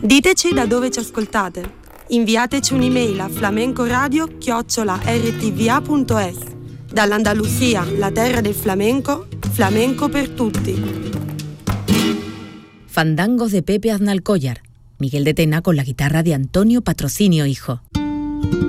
Diteci da dove ci ascoltate. Inviateci un'email a flamencoradio@rtva.es. Dall'Andalusia, la terra del flamenco, flamenco per tutti. Fandangos de Pepe Aznalcóllar. Miguel de Tena con la guitarra de Antonio Patrocinio Hijo.